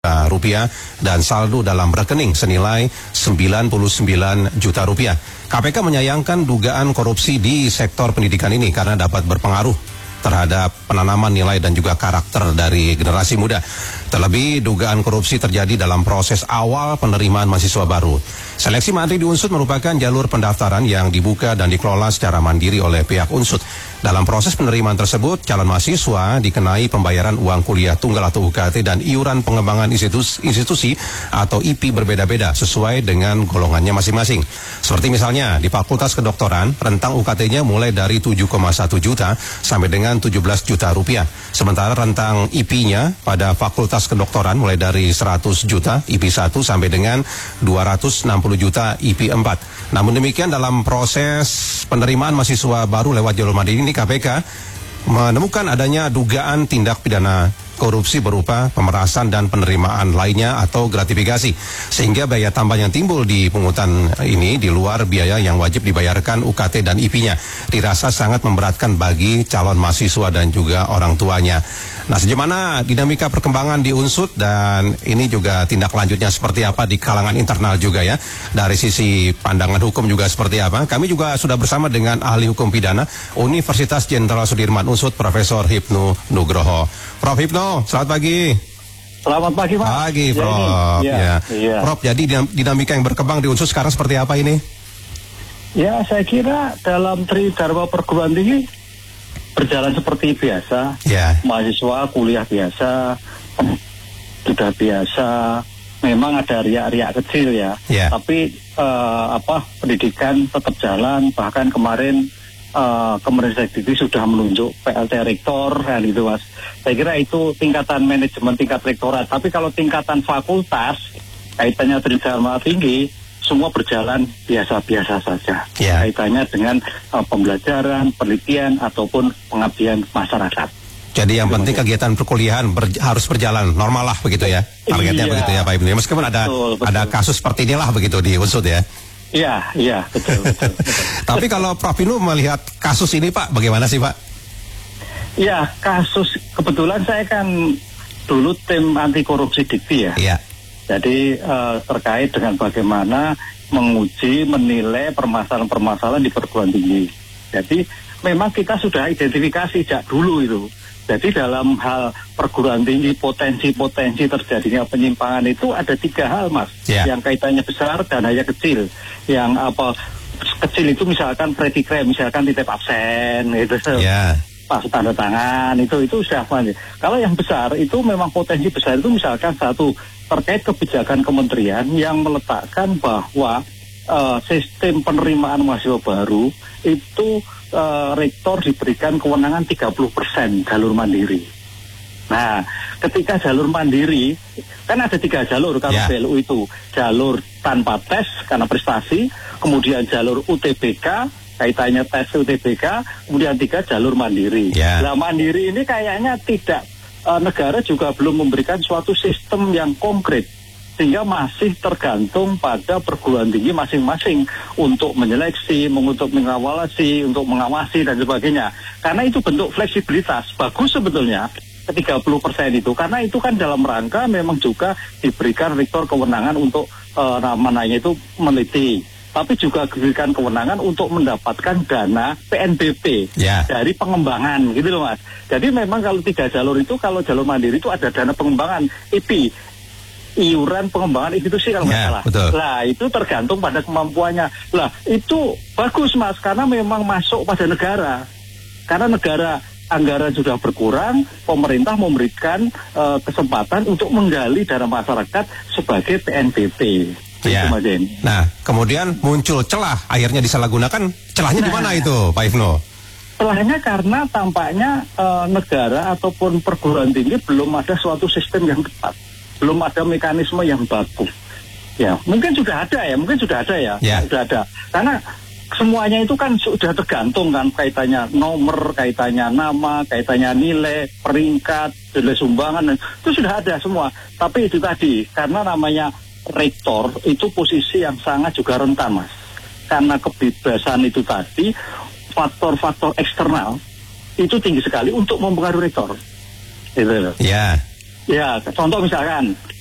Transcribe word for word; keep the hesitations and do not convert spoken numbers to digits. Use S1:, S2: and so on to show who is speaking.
S1: rupiah dan saldo dalam rekening senilai sembilan puluh sembilan juta rupiah. K P K menyayangkan dugaan korupsi di sektor pendidikan ini karena dapat berpengaruh terhadap penanaman nilai dan juga karakter dari generasi muda. Terlebih, dugaan korupsi terjadi dalam proses awal penerimaan mahasiswa baru. Seleksi mandiri di Unsut merupakan jalur pendaftaran yang dibuka dan dikelola secara mandiri oleh pihak Unsut. Dalam proses penerimaan tersebut, calon mahasiswa dikenai pembayaran uang kuliah tunggal atau U K T dan iuran pengembangan institusi, institusi atau I P berbeda-beda sesuai dengan golongannya masing-masing. Seperti misalnya di Fakultas Kedokteran, rentang U K T-nya mulai dari tujuh koma satu juta sampai dengan tujuh belas juta rupiah. Sementara rentang I P-nya pada Fakultas Kedokteran mulai dari seratus juta I P satu sampai dengan dua ratus enam puluh juta I P empat. Namun demikian dalam proses penerimaan mahasiswa baru lewat jalur mandiri ini K P K menemukan adanya dugaan tindak pidana korupsi berupa pemerasan dan penerimaan lainnya atau gratifikasi. Sehingga biaya tambah yang timbul di pungutan ini di luar biaya yang wajib dibayarkan U K T dan I P-nya dirasa sangat memberatkan bagi calon mahasiswa dan juga orang tuanya. Nah, sejauh mana dinamika perkembangan di Unsut dan ini juga tindak lanjutnya seperti apa di kalangan internal juga ya. Dari sisi pandangan hukum juga seperti apa. Kami juga sudah bersama dengan ahli hukum pidana Universitas Jenderal Sudirman Unsut, Profesor Hipnu Nugroho. Prof Hipnu, selamat pagi.
S2: Selamat pagi, Pak.
S1: Pagi, Prof.
S2: Ya,
S1: ya.
S2: ya.
S1: Prof, jadi dinamika yang berkembang di Unsut sekarang seperti apa ini?
S2: Ya, saya kira dalam Tridharma Perguruan Tinggi berjalan seperti biasa.
S1: Ya.
S2: Mahasiswa kuliah biasa, sudah biasa. Memang ada riak-riak kecil ya.
S1: Ya.
S2: Tapi uh, apa pendidikan tetap jalan. Bahkan kemarin Uh, Kemendikbud sudah menunjuk P L T rektor kan gitu Mas. Saya kira itu tingkatan manajemen tingkat rektorat. Tapi kalau tingkatan fakultas kaitannya Tridharma tinggi semua berjalan biasa-biasa saja.
S1: Yeah.
S2: Kaitannya dengan uh, pembelajaran, penelitian ataupun pengabdian masyarakat.
S1: Jadi yang penting kegiatan perkuliahan ber, harus berjalan normal lah begitu ya. Targetnya iya. begitu ya Pak Ibnu. Meskipun ada betul, betul. ada kasus seperti inilah begitu di Unsut ya.
S2: Iya, iya, betul, betul, betul.
S1: Tapi kalau Prof Ibnu melihat kasus ini Pak, bagaimana sih Pak?
S2: Ya, kasus, kebetulan saya kan dulu tim anti korupsi Dikti ya.
S1: Iya.
S2: Jadi uh, terkait dengan bagaimana menguji, menilai permasalahan-permasalahan di perguruan tinggi. Jadi memang kita sudah identifikasi sejak dulu itu. Jadi dalam hal perguruan tinggi potensi-potensi terjadinya penyimpangan itu ada tiga hal Mas, yeah. yang kaitannya besar dan hanya kecil. Yang apa kecil itu misalkan predikrem, misalkan titip absen, itu yeah. pas tanda tangan itu itu sudah apa? Kalau yang besar itu memang potensi besar itu misalkan satu terkait kebijakan kementerian yang meletakkan bahwa uh, sistem penerimaan mahasiswa baru itu Uh, rektor diberikan kewenangan tiga puluh persen jalur mandiri. Nah, ketika jalur mandiri, kan ada tiga jalur kalau yeah. B L U itu. Jalur tanpa tes karena prestasi, kemudian jalur U T B K, kaitannya tes U T B K, kemudian tiga jalur mandiri. Yeah. Nah, mandiri ini kayaknya tidak, uh, negara juga belum memberikan suatu sistem yang konkret. Sehingga masih tergantung pada perguruan tinggi masing-masing untuk menyeleksi, untuk mengawasi, untuk mengawasi dan sebagainya. Karena itu bentuk fleksibilitas, bagus sebetulnya ke tiga puluh persen itu. Karena itu kan dalam rangka memang juga diberikan rektor kewenangan untuk uh, namanya itu meneliti. Tapi juga diberikan kewenangan untuk mendapatkan dana P N B P yeah. dari pengembangan gitu loh Mas. Jadi memang kalau tiga jalur itu, kalau jalur mandiri itu ada dana pengembangan I P, iuran pengembangan institusi kalau nggak
S1: ya,
S2: salah. Lah itu tergantung pada kemampuannya. Lah itu bagus Mas karena memang masuk pada negara. Karena negara anggaran sudah berkurang, pemerintah memberikan uh, kesempatan untuk menggali dana masyarakat sebagai P N B P.
S1: Ya. Nah kemudian muncul celah, akhirnya disalahgunakan. Celahnya nah, di mana itu Pak Ibnu?
S2: Celahnya karena tampaknya uh, negara ataupun perguruan tinggi belum ada suatu sistem yang tepat. Belum ada mekanisme yang bagus. Ya, mungkin sudah ada ya, mungkin sudah ada ya,
S1: yeah.
S2: sudah ada. Karena semuanya itu kan sudah tergantung kan kaitannya nomor, kaitannya nama, kaitannya nilai, peringkat, nilai sumbangan, itu sudah ada semua. Tapi itu tadi, karena namanya rektor itu posisi yang sangat juga rentan Mas. Karena kebebasan itu tadi, faktor-faktor eksternal itu tinggi sekali untuk mempengaruhi rektor. Gitu loh.
S1: Iya.
S2: Ya, contoh misalkan